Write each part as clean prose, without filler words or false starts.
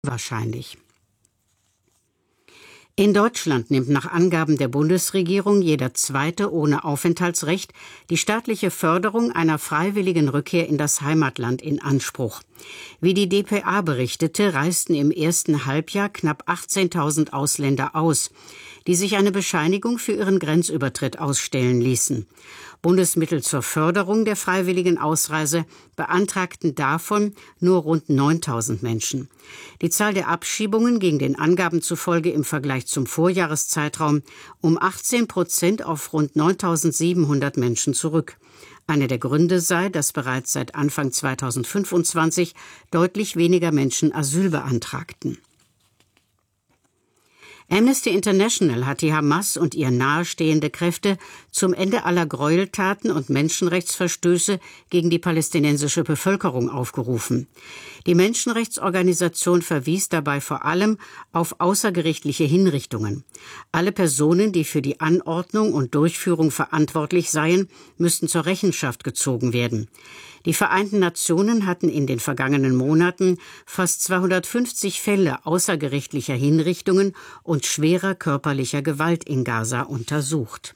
wahrscheinlich. In Deutschland nimmt nach Angaben der Bundesregierung jeder Zweite ohne Aufenthaltsrecht die staatliche Förderung einer freiwilligen Rückkehr in das Heimatland in Anspruch. Wie die dpa berichtete, reisten im ersten Halbjahr knapp 18.000 Ausländer aus, die sich eine Bescheinigung für ihren Grenzübertritt ausstellen ließen. Bundesmittel zur Förderung der freiwilligen Ausreise beantragten davon nur rund 9.000 Menschen. Die Zahl der Abschiebungen ging den Angaben zufolge im Vergleich zum Vorjahreszeitraum um 18% auf rund 9.700 Menschen zurück. Einer der Gründe sei, dass bereits seit Anfang 2025 deutlich weniger Menschen Asyl beantragten. Amnesty International hat die Hamas und ihr nahestehende Kräfte zum Ende aller Gräueltaten und Menschenrechtsverstöße gegen die palästinensische Bevölkerung aufgerufen. Die Menschenrechtsorganisation verwies dabei vor allem auf außergerichtliche Hinrichtungen. Alle Personen, die für die Anordnung und Durchführung verantwortlich seien, müssten zur Rechenschaft gezogen werden. Die Vereinten Nationen hatten in den vergangenen Monaten fast 250 Fälle außergerichtlicher Hinrichtungen und schwerer körperlicher Gewalt in Gaza untersucht.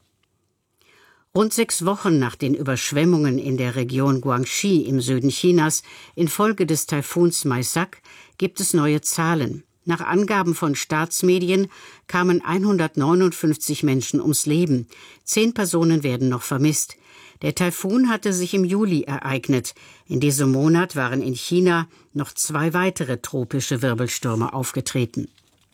Rund 6 Wochen nach den Überschwemmungen in der Region Guangxi im Süden Chinas infolge des Taifuns Maisak gibt es neue Zahlen. Nach Angaben von Staatsmedien kamen 159 Menschen ums Leben. 10 Personen werden noch vermisst. Der Taifun hatte sich im Juli ereignet. In diesem Monat waren in China noch 2 weitere tropische Wirbelstürme aufgetreten.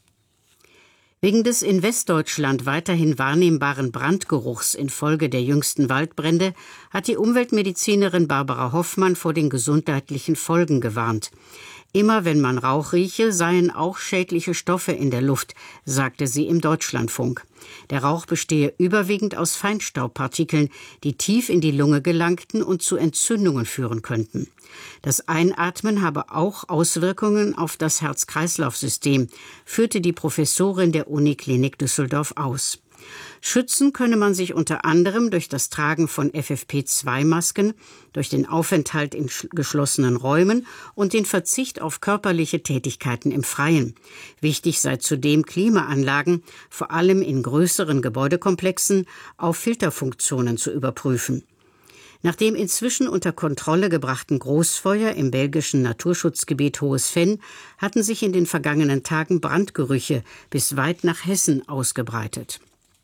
Wegen des in Westdeutschland weiterhin wahrnehmbaren Brandgeruchs infolge der jüngsten Waldbrände hat die Umweltmedizinerin Barbara Hoffmann vor den gesundheitlichen Folgen gewarnt. Immer wenn man Rauch rieche, seien auch schädliche Stoffe in der Luft, sagte sie im Deutschlandfunk. Der Rauch bestehe überwiegend aus Feinstaubpartikeln, die tief in die Lunge gelangten und zu Entzündungen führen könnten. Das Einatmen habe auch Auswirkungen auf das Herz-Kreislauf-System, führte die Professorin der Uniklinik Düsseldorf aus. Schützen könne man sich unter anderem durch das Tragen von FFP2-Masken, durch den Aufenthalt in geschlossenen Räumen und den Verzicht auf körperliche Tätigkeiten im Freien. Wichtig sei zudem, Klimaanlagen, vor allem in größeren Gebäudekomplexen, auf Filterfunktionen zu überprüfen. Nach dem inzwischen unter Kontrolle gebrachten Großfeuer im belgischen Naturschutzgebiet Hohes Venn hatten sich in den vergangenen Tagen Brandgerüche bis weit nach Hessen ausgebreitet.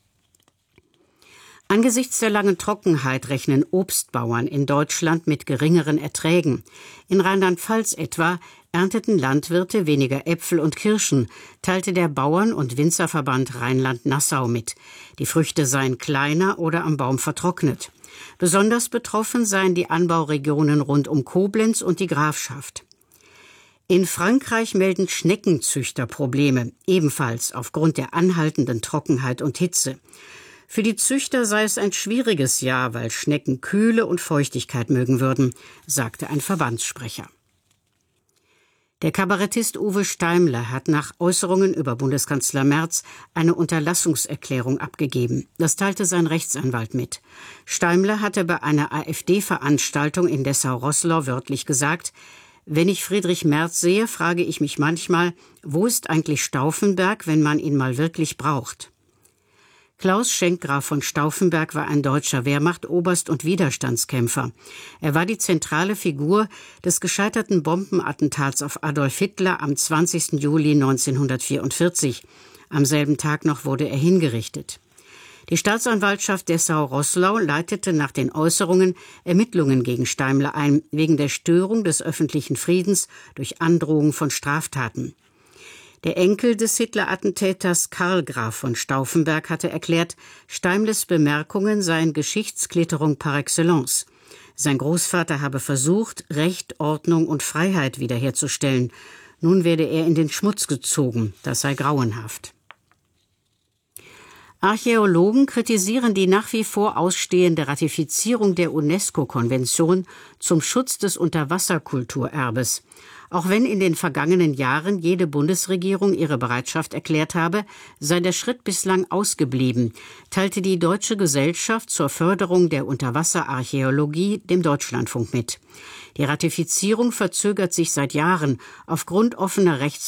Angesichts der langen Trockenheit rechnen Obstbauern in Deutschland mit geringeren Erträgen. In Rheinland-Pfalz etwa ernteten Landwirte weniger Äpfel und Kirschen, teilte der Bauern- und Winzerverband Rheinland-Nassau mit. Die Früchte seien kleiner oder am Baum vertrocknet. Besonders betroffen seien die Anbauregionen rund um Koblenz und die Grafschaft. In Frankreich melden Schneckenzüchter Probleme, ebenfalls aufgrund der anhaltenden Trockenheit und Hitze. Für die Züchter sei es ein schwieriges Jahr, weil Schnecken Kühle und Feuchtigkeit mögen würden, sagte ein Verbandssprecher. Der Kabarettist Uwe Steimler hat nach Äußerungen über Bundeskanzler Merz eine Unterlassungserklärung abgegeben. Das teilte sein Rechtsanwalt mit. Steimler hatte bei einer AfD-Veranstaltung in Dessau-Roßlau wörtlich gesagt: Wenn ich Friedrich Merz sehe, frage ich mich manchmal, wo ist eigentlich Stauffenberg, wenn man ihn mal wirklich braucht? Klaus Schenk Graf von Stauffenberg war ein deutscher Wehrmachtoberst und Widerstandskämpfer. Er war die zentrale Figur des gescheiterten Bombenattentats auf Adolf Hitler am 20. Juli 1944. Am selben Tag noch wurde er hingerichtet. Die Staatsanwaltschaft Dessau-Roßlau leitete nach den Äußerungen Ermittlungen gegen Steimler ein, wegen der Störung des öffentlichen Friedens durch Androhung von Straftaten. Der Enkel des Hitler-Attentäters Karl Graf von Stauffenberg hatte erklärt, Steimlers Bemerkungen seien Geschichtsklitterung par excellence. Sein Großvater habe versucht, Recht, Ordnung und Freiheit wiederherzustellen. Nun werde er in den Schmutz gezogen. Das sei grauenhaft. Archäologen kritisieren die nach wie vor ausstehende Ratifizierung der UNESCO-Konvention zum Schutz des Unterwasserkulturerbes. Auch wenn in den vergangenen Jahren jede Bundesregierung ihre Bereitschaft erklärt habe, sei der Schritt bislang ausgeblieben, teilte die Deutsche Gesellschaft zur Förderung der Unterwasserarchäologie dem Deutschlandfunk mit. Die Ratifizierung verzögert sich seit Jahren aufgrund offener